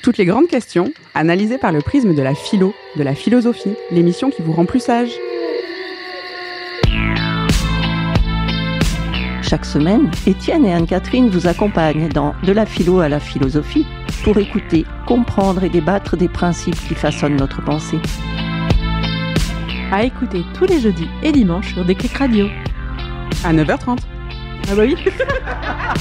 Toutes les grandes questions, analysées par le prisme de la philo, de la philosophie, l'émission qui vous rend plus sage. Chaque semaine, Étienne et Anne-Catherine vous accompagnent dans De la philo à la philosophie pour écouter, comprendre et débattre des principes qui façonnent notre pensée. À écouter tous les jeudis et dimanches sur Déclic Radio. À 9h30. Ah bah oui.